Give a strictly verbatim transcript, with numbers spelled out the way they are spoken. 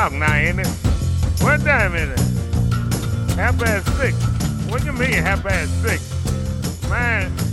o'clock now, ain't it? What time is it? Half past six. What you mean half past six? Man,